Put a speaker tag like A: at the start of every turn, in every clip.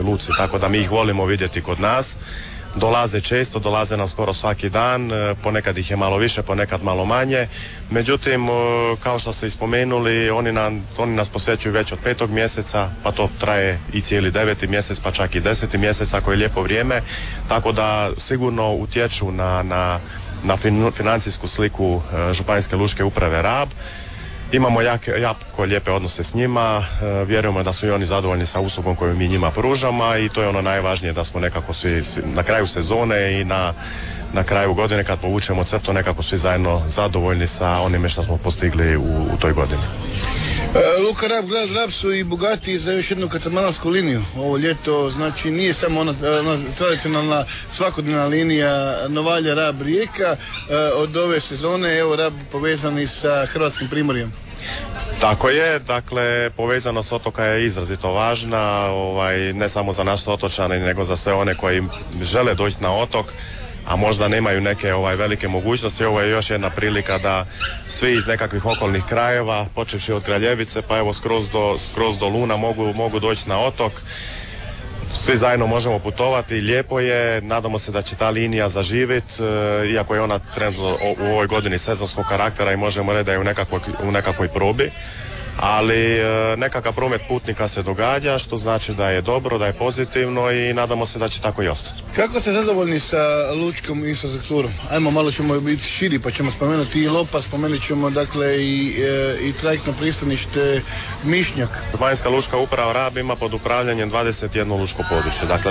A: luci, tako da mi ih volimo vidjeti kod nas. Dolaze često, dolaze nam skoro svaki dan, ponekad ih je malo više, ponekad malo manje. Međutim, kao što ste ispomenuli, oni nas posjećuju već od 5. mjeseca, pa to traje i cijeli 9. mjesec, pa čak i 10. mjesec ako je lijepo vrijeme. Tako da sigurno utječu na financijsku sliku Županijske lučke uprave Rab. Imamo jako lijepe odnose s njima, vjerujemo da su i oni zadovoljni sa uslugom koju mi njima pružamo i to je ono najvažnije, da smo nekako svi na kraju sezone i na kraju godine kad povučemo crtu nekako svi zajedno zadovoljni sa onime što smo postigli u toj godini.
B: Luka Rab, grad Rab su i bogatiji za još jednu katamaransku liniju ovo ljeto, znači nije samo ona tradicionalna svakodnevna linija Novalja Rab Rijeka. Od ove sezone evo Rab povezani sa Hrvatskim primorjem.
A: Tako je, dakle povezanost otoka je izrazito važna, ne samo za naše otočane nego za sve one koji žele doći na otok, a možda nemaju neke velike mogućnosti. Ovo je još jedna prilika da svi iz nekakvih okolnih krajeva, počevši od Kraljevice pa evo skroz do Luna mogu doći na otok. Svi zajedno možemo putovati, lijepo je, nadamo se da će ta linija zaživjeti, iako je ona trenutno u ovoj godini sezonskog karaktera i možemo reći da je u nekakvoj probi. Ali nekakav promet putnika se događa, što znači da je dobro, da je pozitivno i nadamo se da će tako i ostati.
B: Kako ste zadovoljni sa lučkom infrastrukturom? Ajmo, malo ćemo biti širi pa ćemo spomenuti i Lopa, spomenut ćemo dakle i trajektno pristanište Mišnjak.
A: Županijska lučka uprava Rab ima pod upravljanjem 21 lučko područje, dakle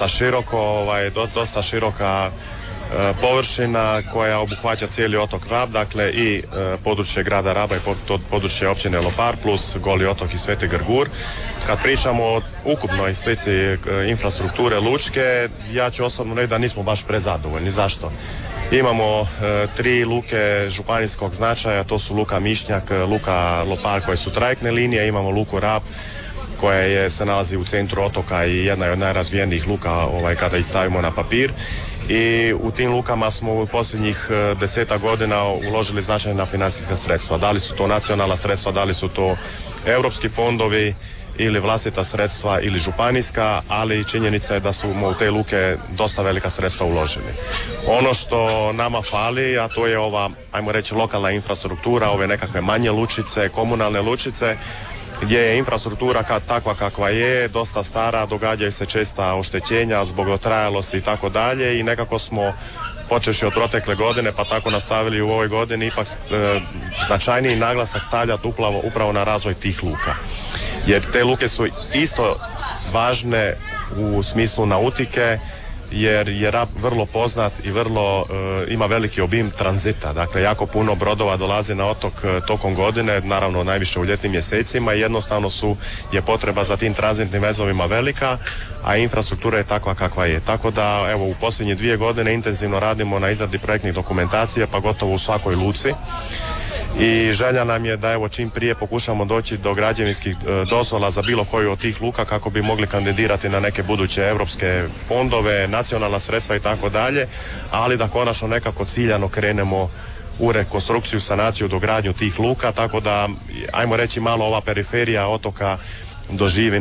A: dosta široka površina koja obuhvaća cijeli otok Rab, dakle i područje grada Raba i područje općine Lopar plus Goli otok i Sveti Grgur. Kad pričamo o ukupnoj slici infrastrukture lučke, ja ću osobno reći da nismo baš prezadovoljni. Zašto? Imamo 3 luke županijskog značaja, to su Luka Mišnjak, Luka Lopar koje su trajektne linije, imamo Luku Rab koja se nalazi u centru otoka i jedna je od najrazvijenijih luka kada ih stavimo na papir. I u tim lukama smo u posljednjih 10 godina uložili značajna financijska sredstva. Da li su to nacionalna sredstva, da li su to europski fondovi ili vlastita sredstva ili županijska, ali činjenica je da su u te luke dosta velika sredstva uložili. Ono što nama fali, a to je ova, ajmo reći, lokalna infrastruktura, ove nekakve manje lučice, komunalne lučice, gdje je infrastruktura takva kakva je, dosta stara, događaju se česta oštećenja zbog dotrajalosti i tako dalje i nekako smo počevši od protekle godine pa tako nastavili u ovoj godini ipak značajniji naglasak stavljati upravo na razvoj tih luka. Jer te luke su isto važne u smislu nautike, jer je Rab vrlo poznat i ima veliki obim tranzita. Dakle, jako puno brodova dolazi na otok tokom godine, naravno najviše u ljetnim mjesecima i jednostavno je potreba za tim tranzitnim vezovima velika, a infrastruktura je takva kakva je. Tako da, evo, u posljednje 2 godine intenzivno radimo na izradi projektnih dokumentacija, pa gotovo u svakoj luci. I želja nam je da evo čim prije pokušamo doći do građevinskih dozvola za bilo koju od tih luka kako bi mogli kandidirati na neke buduće europske fondove, nacionalna sredstva i tako dalje, ali da konačno nekako ciljano krenemo u rekonstrukciju, sanaciju, dogradnju tih luka, tako da ajmo reći malo ova periferija otoka doživi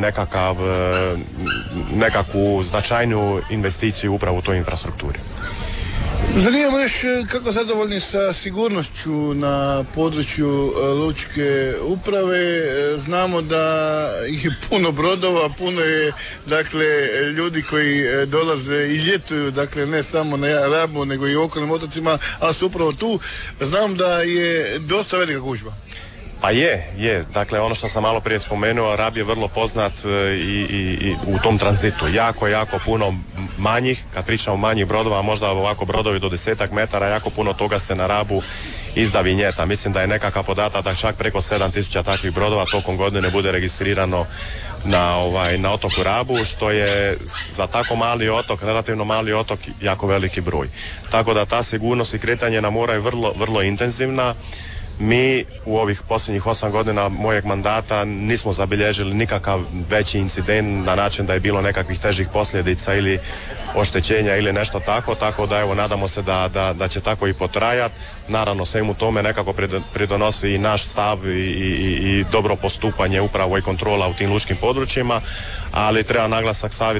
A: nekakvu značajnu investiciju upravo u toj infrastrukturi.
B: Zanimamo još kako zadovoljni sa sigurnošću na području lučke uprave. Znamo da je puno brodova, puno je dakle ljudi koji dolaze i ljetuju, dakle ne samo na Rabu nego i u okolnim otocima, ali su upravo tu. Znam da je dosta velika gužva.
A: Pa je. Dakle, ono što sam malo prije spomenuo, Rab je vrlo poznat i u tom tranzitu. Jako puno manjih, kad pričamo manjih brodova, možda ovako brodovi do 10 metara, jako puno toga se na Rabu izda vinjeta. Mislim da je nekakav podatak da čak preko 7000 takvih brodova tokom godine bude registrirano na otoku Rabu, što je za tako mali otok, relativno mali otok, jako veliki broj. Tako da ta sigurnost i kretanje na moru je vrlo intenzivna. Mi u ovih posljednjih 8 godina mojeg mandata nismo zabilježili nikakav veći incident na način da je bilo nekakvih težih posljedica ili oštećenja ili nešto tako da evo nadamo se da će tako i potrajati. Naravno svemu tome nekako pridonosi i naš stav i dobro postupanje upravo i kontrola u tim lučkim područjima, ali treba naglasak staviti